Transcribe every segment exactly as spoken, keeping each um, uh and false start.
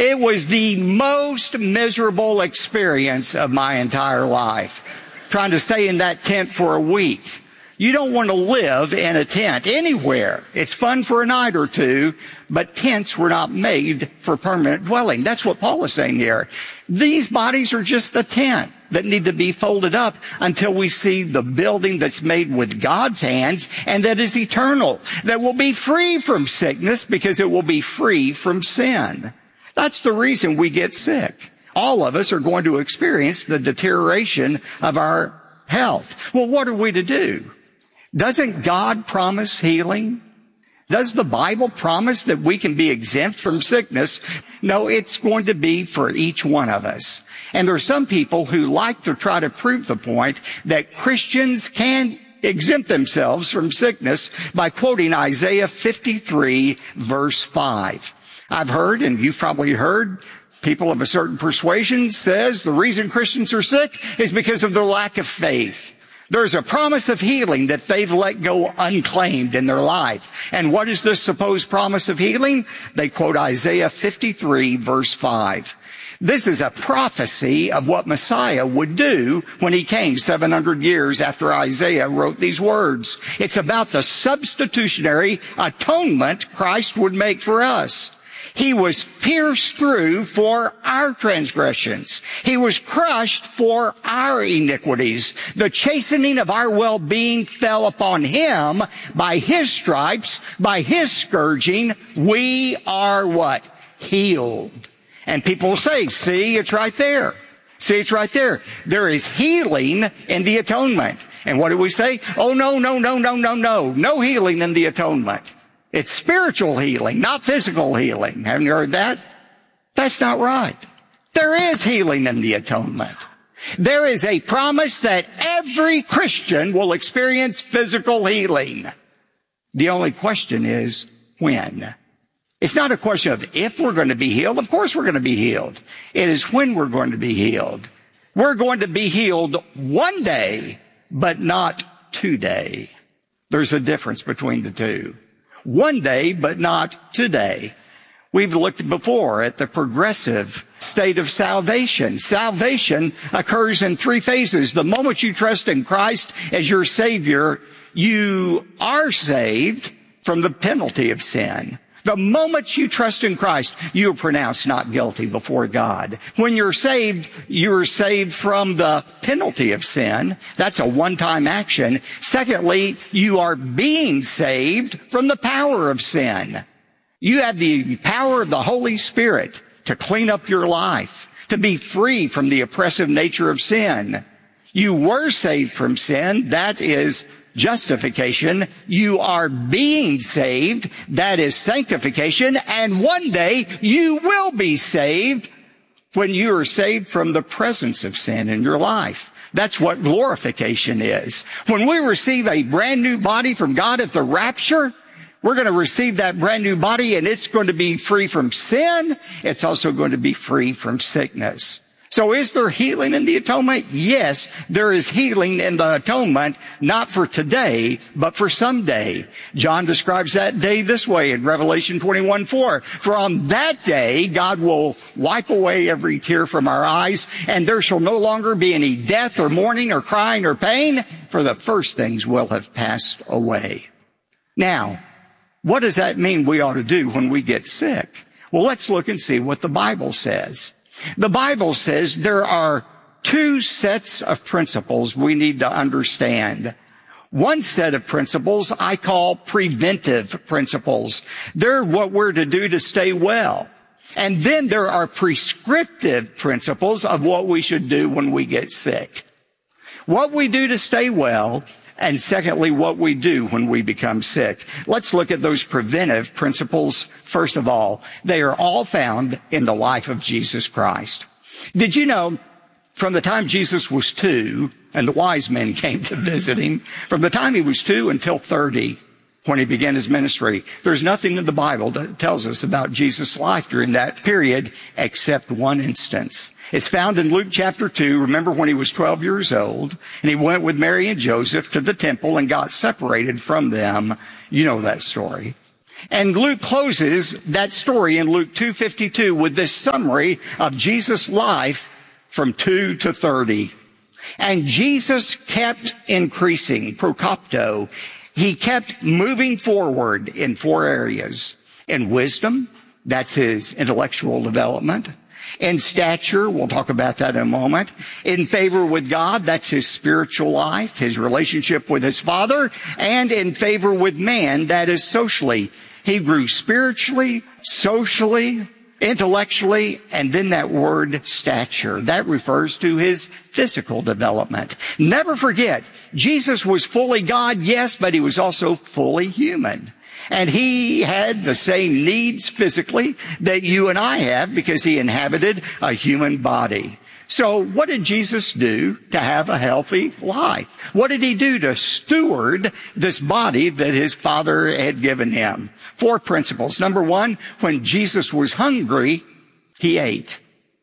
It was the most miserable experience of my entire life, trying to stay in that tent for a week. You don't want to live in a tent anywhere. It's fun for a night or two, but tents were not made for permanent dwelling. That's what Paul is saying here. These bodies are just a tent that need to be folded up until we see the building that's made with God's hands and that is eternal, that will be free from sickness because it will be free from sin. That's the reason we get sick. All of us are going to experience the deterioration of our health. Well, what are we to do? Doesn't God promise healing? Does the Bible promise that we can be exempt from sickness? No, it's going to be for each one of us. And there are some people who like to try to prove the point that Christians can exempt themselves from sickness by quoting Isaiah fifty-three, verse five. I've heard, and you've probably heard, people of a certain persuasion says the reason Christians are sick is because of their lack of faith. There's a promise of healing that they've let go unclaimed in their life. And what is this supposed promise of healing? They quote Isaiah fifty-three, verse five. This is a prophecy of what Messiah would do when he came seven hundred years after Isaiah wrote these words. It's about the substitutionary atonement Christ would make for us. He was pierced through for our transgressions. He was crushed for our iniquities. The chastening of our well-being fell upon him. By his stripes, by his scourging, we are what? Healed. And people will say, see, it's right there. See, it's right there. There is healing in the atonement. And what do we say? Oh, no, no, no, no, no, no. No healing in the atonement. It's spiritual healing, not physical healing. Haven't you heard that? That's not right. There is healing in the atonement. There is a promise that every Christian will experience physical healing. The only question is when. It's not a question of if we're going to be healed. Of course we're going to be healed. It is when we're going to be healed. We're going to be healed one day, but not today. There's a difference between the two. One day, but not today. We've looked before at the progressive state of salvation. Salvation occurs in three phases. The moment you trust in Christ as your Savior, you are saved from the penalty of sin. The moment you trust in Christ, you are pronounced not guilty before God. When you're saved, you're saved from the penalty of sin. That's a one-time action. Secondly, you are being saved from the power of sin. You have the power of the Holy Spirit to clean up your life, to be free from the oppressive nature of sin. You were saved from sin. That is justification. You are being saved. That is sanctification. And one day you will be saved when you are saved from the presence of sin in your life. That's what glorification is. When we receive a brand new body from God at the rapture, we're going to receive that brand new body, and it's going to be free from sin. It's also going to be free from sickness. So is there healing in the atonement? Yes, there is healing in the atonement, not for today, but for someday. John describes that day this way in Revelation twenty-one four. For on that day, God will wipe away every tear from our eyes, and there shall no longer be any death or mourning or crying or pain, for the first things will have passed away. Now, what does that mean we ought to do when we get sick? Well, let's look and see what the Bible says. The Bible says there are two sets of principles we need to understand. One set of principles I call preventive principles. They're what we're to do to stay well. And then there are prescriptive principles of what we should do when we get sick. What we do to stay well, and secondly, what we do when we become sick. Let's look at those preventive principles. First of all, they are all found in the life of Jesus Christ. Did you know, from the time Jesus was two, and the wise men came to visit him, from the time he was two until thirty, when he began his ministry, there's nothing in the Bible that tells us about Jesus' life during that period except one instance. It's found in Luke chapter two. Remember when he was twelve years old and he went with Mary and Joseph to the temple and got separated from them. You know that story. And Luke closes that story in Luke two fifty-two with this summary of Jesus' life from two to thirty. And Jesus kept increasing, prokopto. He kept moving forward in four areas. In wisdom, that's his intellectual development. In stature, we'll talk about that in a moment. In favor with God, that's his spiritual life, his relationship with his Father. And in favor with man, that is socially. He grew spiritually, socially, intellectually, and then that word stature. That refers to his physical development. Never forget, Jesus was fully God, yes, but he was also fully human. And he had the same needs physically that you and I have because he inhabited a human body. So what did Jesus do to have a healthy life? What did he do to steward this body that his Father had given him? Four principles. Number one, when Jesus was hungry, he ate.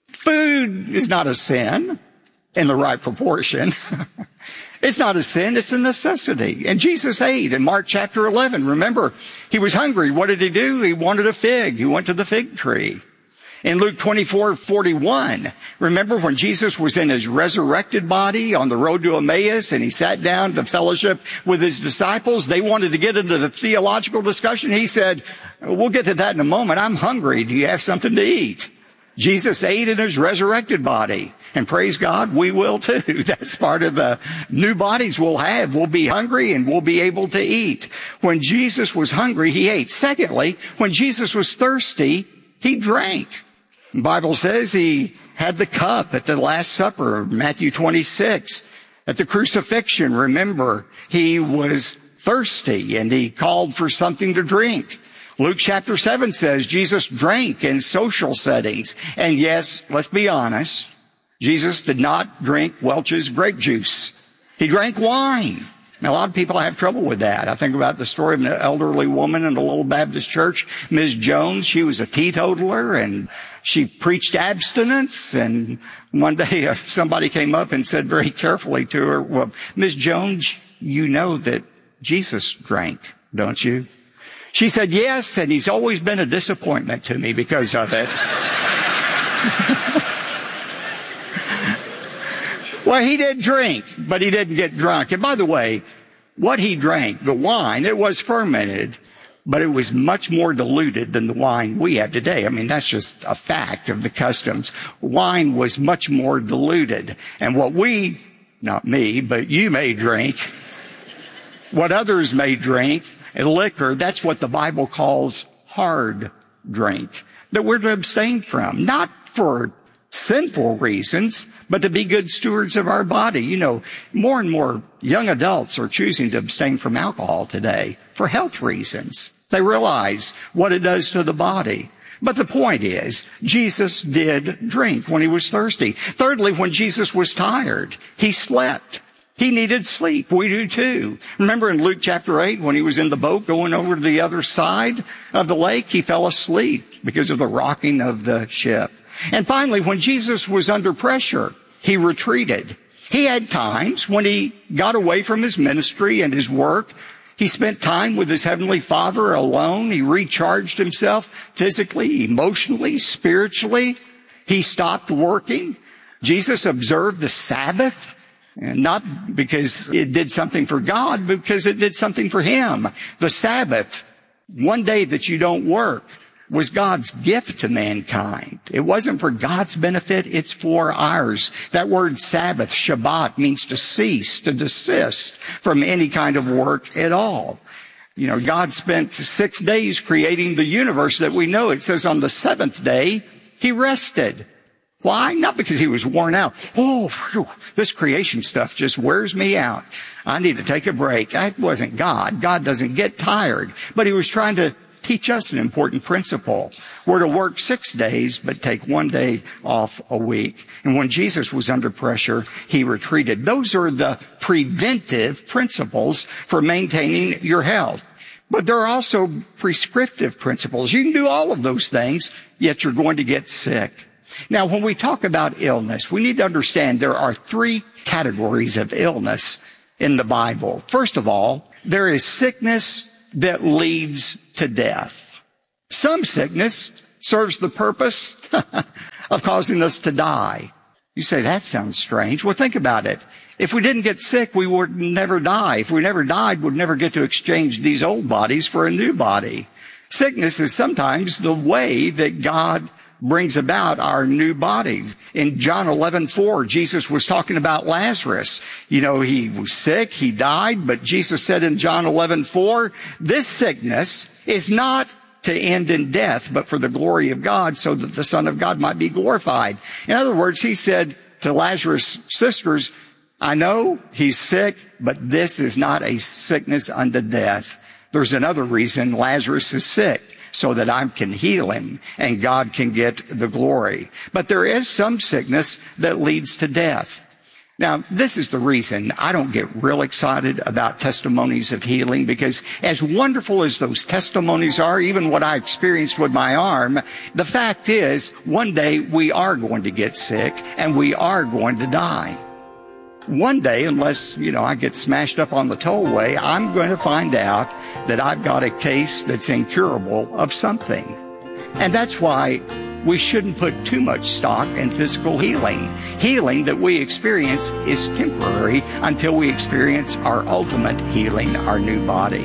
Food is not a sin in the right proportion. It's not a sin, it's a necessity. And Jesus ate in Mark chapter eleven. Remember, he was hungry. What did he do? He wanted a fig. He went to the fig tree. In Luke twenty-four forty-one, remember when Jesus was in his resurrected body on the road to Emmaus and he sat down to fellowship with his disciples? They wanted to get into the theological discussion. He said, we'll get to that in a moment. I'm hungry. Do you have something to eat? Jesus ate in his resurrected body. And praise God, we will too. That's part of the new bodies we'll have. We'll be hungry and we'll be able to eat. When Jesus was hungry, he ate. Secondly, when Jesus was thirsty, he drank. The Bible says he had the cup at the Last Supper, Matthew twenty-six. At the crucifixion, remember, he was thirsty and he called for something to drink. Luke chapter seven says Jesus drank in social settings. And yes, let's be honest, Jesus did not drink Welch's grape juice. He drank wine. Now, a lot of people have trouble with that. I think about the story of an elderly woman in a little Baptist church, Miz Jones. She was a teetotaler and she preached abstinence. And one day somebody came up and said very carefully to her, well, Miz Jones, you know that Jesus drank, don't you? She said, yes, and he's always been a disappointment to me because of it. Well, he did drink, but he didn't get drunk. And by the way, what he drank, the wine, it was fermented, but it was much more diluted than the wine we have today. I mean, that's just a fact of the customs. Wine was much more diluted. And what we, not me, but you may drink, what others may drink, liquor, that's what the Bible calls hard drink, that we're to abstain from, not for sinful reasons, but to be good stewards of our body. You know, more and more young adults are choosing to abstain from alcohol today for health reasons. They realize what it does to the body. But the point is, Jesus did drink when he was thirsty. Thirdly, when Jesus was tired, he slept. He needed sleep. We do too. Remember in Luke chapter eight, when he was in the boat going over to the other side of the lake, he fell asleep because of the rocking of the ship. And finally, when Jesus was under pressure, he retreated. He had times when he got away from his ministry and his work. He spent time with his heavenly Father alone. He recharged himself physically, emotionally, spiritually. He stopped working. Jesus observed the Sabbath. And not because it did something for God, but because it did something for him. The Sabbath, one day that you don't work, was God's gift to mankind. It wasn't for God's benefit, it's for ours. That word Sabbath, Shabbat, means to cease, to desist from any kind of work at all. You know, God spent six days creating the universe that we know. It says on the seventh day, he rested. Why? Not because he was worn out. Oh, whew, this creation stuff just wears me out. I need to take a break. That wasn't God. God doesn't get tired. But he was trying to teach us an important principle. We're to work six days, but take one day off a week. And when Jesus was under pressure, he retreated. Those are the preventive principles for maintaining your health. But there are also prescriptive principles. You can do all of those things, yet you're going to get sick. Now, when we talk about illness, we need to understand there are three categories of illness in the Bible. First of all, there is sickness that leads to death. Some sickness serves the purpose of causing us to die. You say, that sounds strange. Well, think about it. If we didn't get sick, we would never die. If we never died, we'd never get to exchange these old bodies for a new body. Sickness is sometimes the way that God brings about our new bodies. In John eleven four, Jesus was talking about Lazarus. You know, he was sick, he died, but Jesus said in John eleven four, this sickness is not to end in death, but for the glory of God, so that the Son of God might be glorified. In other words, he said to Lazarus' sisters, I know he's sick, but this is not a sickness unto death. There's another reason Lazarus is sick, so that I can heal him and God can get the glory. But there is some sickness that leads to death. Now, this is the reason I don't get real excited about testimonies of healing, because as wonderful as those testimonies are, even what I experienced with my arm, the fact is, one day we are going to get sick and we are going to die. One day, unless, you know, I get smashed up on the tollway, I'm going to find out that I've got a case that's incurable of something. And that's why we shouldn't put too much stock in physical healing. Healing that we experience is temporary until we experience our ultimate healing, our new body.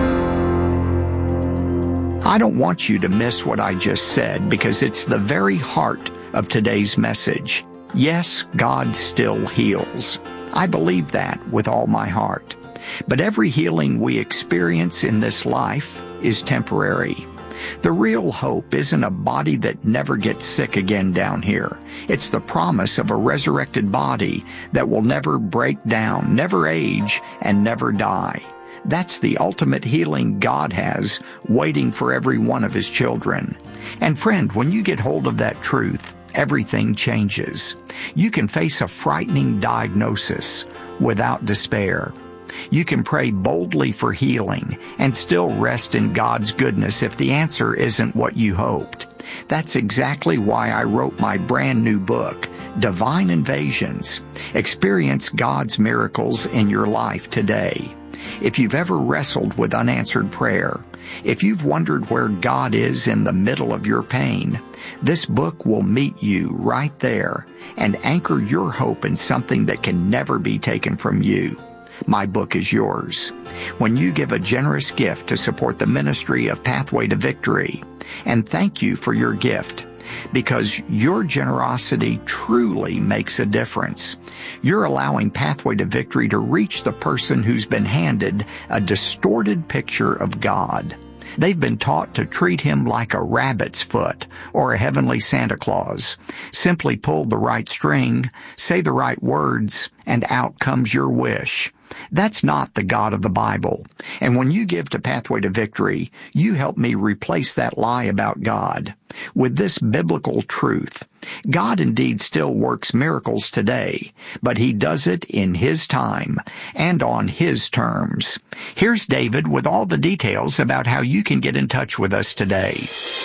I don't want you to miss what I just said, because it's the very heart of today's message. Yes, God still heals. I believe that with all my heart. But every healing we experience in this life is temporary. The real hope isn't a body that never gets sick again down here. It's the promise of a resurrected body that will never break down, never age, and never die. That's the ultimate healing God has waiting for every one of His children. And friend, when you get hold of that truth, everything changes. You can face a frightening diagnosis without despair. You can pray boldly for healing and still rest in God's goodness if the answer isn't what you hoped. That's exactly why I wrote my brand new book, Divine Invasions. Experience God's miracles in your life today. If you've ever wrestled with unanswered prayer, if you've wondered where God is in the middle of your pain, this book will meet you right there and anchor your hope in something that can never be taken from you. My book is yours. When you give a generous gift to support the ministry of Pathway to Victory, and thank you for your gift, because your generosity truly makes a difference. You're allowing Pathway to Victory to reach the person who's been handed a distorted picture of God. They've been taught to treat Him like a rabbit's foot or a heavenly Santa Claus. Simply pull the right string, say the right words, and out comes your wish. That's not the God of the Bible. And when you give to Pathway to Victory, you help me replace that lie about God with this biblical truth. God indeed still works miracles today, but He does it in His time and on His terms. Here's David with all the details about how you can get in touch with us today.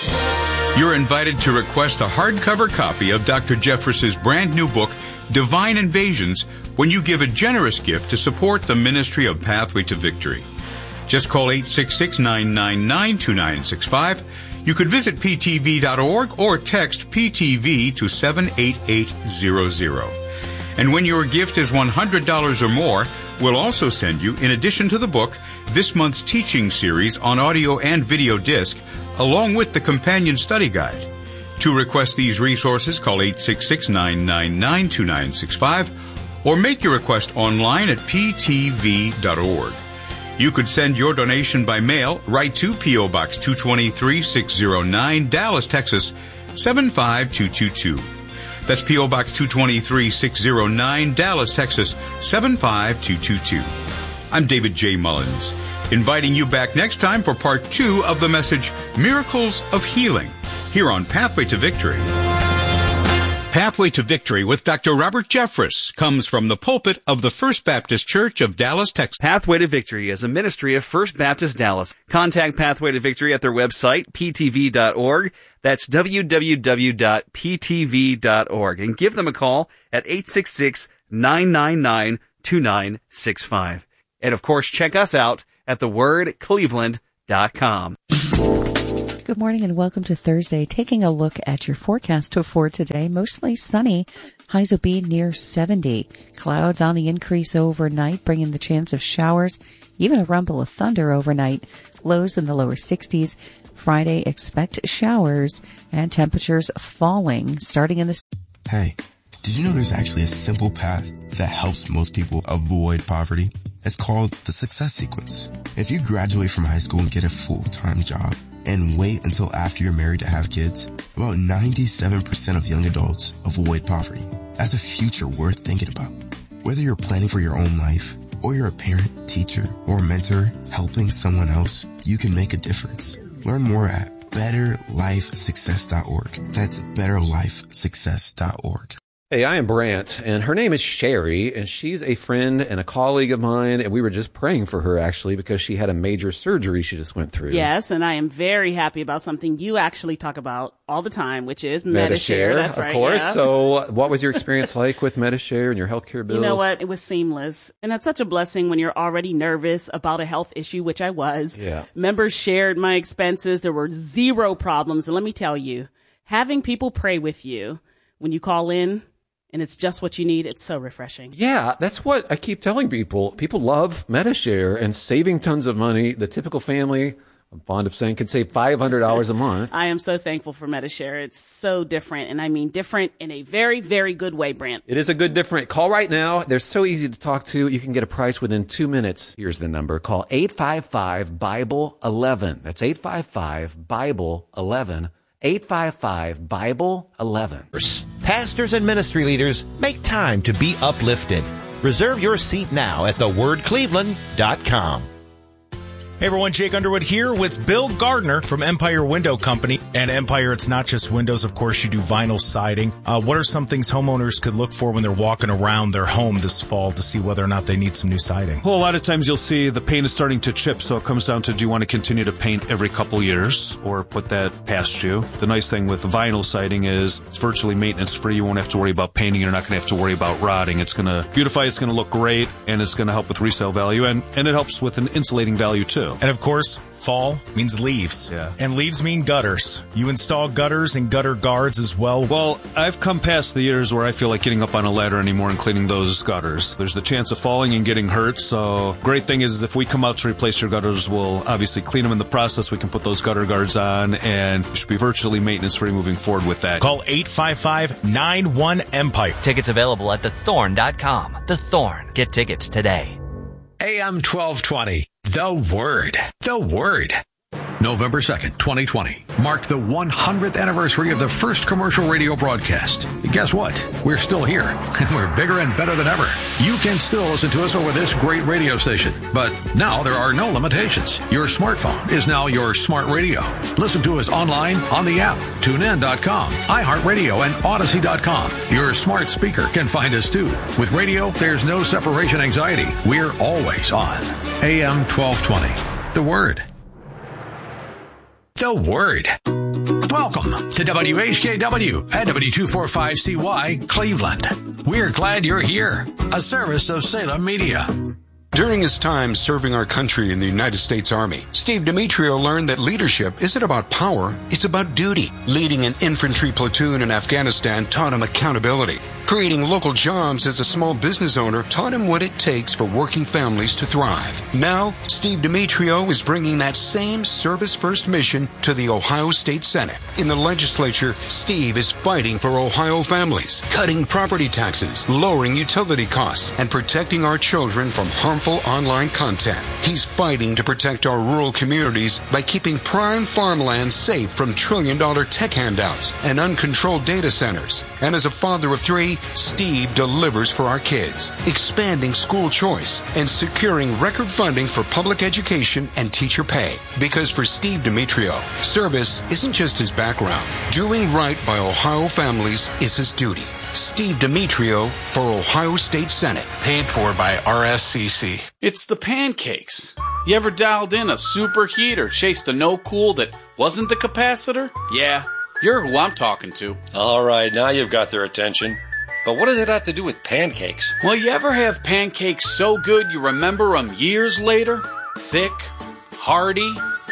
You're invited to request a hardcover copy of Doctor Jeffress's brand new book, Divine Invasions, when you give a generous gift to support the ministry of Pathway to Victory. Just call eight six six, nine nine nine, two nine six five. You could visit P T V dot org or text P T V to seven eight eight zero zero. And when your gift is one hundred dollars or more, we'll also send you, in addition to the book, this month's teaching series on audio and video disc, along with the companion study guide. To request these resources, call eight six six, nine nine nine, two nine six five or make your request online at P T V dot org. You could send your donation by mail right to P O. Box two twenty-three, six oh nine, Dallas, Texas, seven five two two two. That's P O. Box two twenty-three, six oh nine, Dallas, Texas, seven five two two two. I'm David J. Mullins, inviting you back next time for part two of the message, Miracles of Healing, here on Pathway to Victory. Pathway to Victory with Doctor Robert Jeffress comes from the pulpit of the First Baptist Church of Dallas, Texas. Pathway to Victory is a ministry of First Baptist Dallas. Contact Pathway to Victory at their website, P T V dot org. That's w w w dot P T V dot org. And give them a call at eight six six, nine nine nine, two nine six five. And of course, check us out at the word cleveland dot com. Good morning and welcome to Thursday. Taking a look at your forecast for today. Mostly sunny. Highs will be near seventy. Clouds on the increase overnight, bringing the chance of showers, even a rumble of thunder overnight. Lows in the lower sixties. Friday, expect showers and temperatures falling starting in the... Hey, did you know there's actually a simple path that helps most people avoid poverty? It's called the Success Sequence. If you graduate from high school and get a full-time job and wait until after you're married to have kids, about ninety-seven percent of young adults avoid poverty. That's a future worth thinking about. Whether you're planning for your own life or you're a parent, teacher, or mentor helping someone else, you can make a difference. Learn more at better life success dot org. That's better life success dot org. Hey, I am Brant, and her name is Sherry, and she's a friend and a colleague of mine, and we were just praying for her, actually, because she had a major surgery she just went through. Yes, and I am very happy about something you actually talk about all the time, which is Medi-Share. Medi-Share, That's of right, course. yeah. So what was your experience like with Medi-Share and your healthcare bills? You know what? It was seamless. And that's such a blessing when you're already nervous about a health issue, which I was. Yeah. Members shared my expenses. There were zero problems. And let me tell you, having people pray with you when you call in, and it's just what you need, it's so refreshing. Yeah, that's what I keep telling people. People love Medi-Share and saving tons of money. The typical family, I'm fond of saying, can save five hundred dollars a month. I am so thankful for Medi-Share. It's so different, and I mean different in a very, very good way, Brant. It is a good different. Call right now. They're so easy to talk to. You can get a price within two minutes. Here's the number. Call eight five five, Bible eleven. That's eight five five, Bible eleven. eight five five, Bible eleven. Pastors and ministry leaders, make time to be uplifted. Reserve your seat now at the word cleveland dot com. Hey everyone, Jake Underwood here with Bill Gardner from Empire Window Company. And Empire, it's not just windows, of course, you do vinyl siding. Uh, what are some things homeowners could look for when they're walking around their home this fall to see whether or not they need some new siding? Well, a lot of times you'll see the paint is starting to chip, so it comes down to do you want to continue to paint every couple years or put that past you? The nice thing with vinyl siding is it's virtually maintenance free. You won't have to worry about painting. You're not going to have to worry about rotting. It's going to beautify, it's going to look great, and it's going to help with resale value, and, and it helps with an insulating value too. And of course, fall means leaves. Yeah. And leaves mean gutters. You install gutters and gutter guards as well. Well, I've come past the years where I feel like getting up on a ladder anymore and cleaning those gutters. There's the chance of falling and getting hurt, so great thing is if we come out to replace your gutters, we'll obviously clean them in the process. We can put those gutter guards on, and you should be virtually maintenance-free moving forward with that. Call eight five five, nine one, Empire. Tickets available at the thorn dot com. The Thorn. Get tickets today. A M twelve twenty. The Word. The Word. November second, twenty twenty, marked the one hundredth anniversary of the first commercial radio broadcast. Guess what? We're still here, and we're bigger and better than ever. You can still listen to us over this great radio station, but now there are no limitations. Your smartphone is now your smart radio. Listen to us online, on the app, tune in dot com, iHeartRadio, and Odyssey dot com. Your smart speaker can find us too. With radio, there's no separation anxiety. We're always on. A M twelve twenty. The Word. The Word. Welcome to W H K W and W two forty-five C Y Cleveland. We're glad you're here. A service of Salem Media. During his time serving our country in the United States Army, Steve Demetrio learned that leadership isn't about power, it's about duty. Leading an infantry platoon in Afghanistan taught him accountability. Creating local jobs as a small business owner taught him what it takes for working families to thrive. Now, Steve Demetrio is bringing that same service-first mission to the Ohio State Senate. In the legislature, Steve is fighting for Ohio families, cutting property taxes, lowering utility costs, and protecting our children from harmful online content. He's fighting to protect our rural communities by keeping prime farmland safe from trillion-dollar tech handouts and uncontrolled data centers. And as a father of three, Steve delivers for our kids, expanding school choice and securing record funding for public education and teacher pay. Because for Steve Demetrio, service isn't just his background. Doing right by Ohio families is his duty. Steve Demetrio for Ohio State Senate. Paid for by R S C C. It's the pancakes. You ever dialed in a superheat or chased a no-cool that wasn't the capacitor? Yeah, you're who I'm talking to. All right, now you've got their attention. But what does it have to do with pancakes? Well, you ever have pancakes so good you remember them years later? Thick, hearty,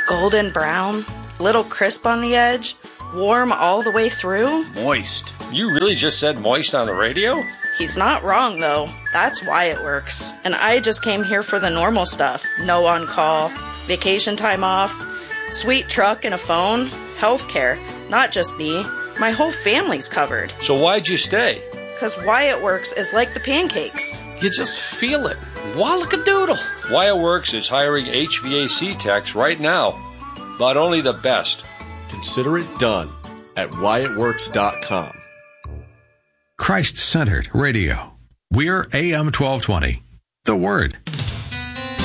Golden brown, little crisp on the edge, warm all the way through. Moist. You really just said moist on the radio? He's not wrong, though. That's why it works. And I just came here for the normal stuff. No on-call, vacation time off, sweet truck and a phone, healthcare. Not just me. My whole family's covered. So why'd you stay? Because Wyatt Works is like the pancakes. You just feel it. Wallakadoodle. Wyatt Works is hiring H V A C techs right now, but only the best. Consider it done at Wyatt Works dot com. Christ-centered radio. We're A M twelve twenty. The Word.